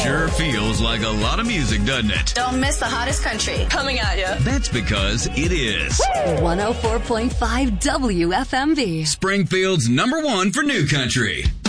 Sure feels like a lot of music, doesn't it? Don't miss the hottest country coming at you. That's because it is 104.5 WFMV. Springfield's #1 for new country.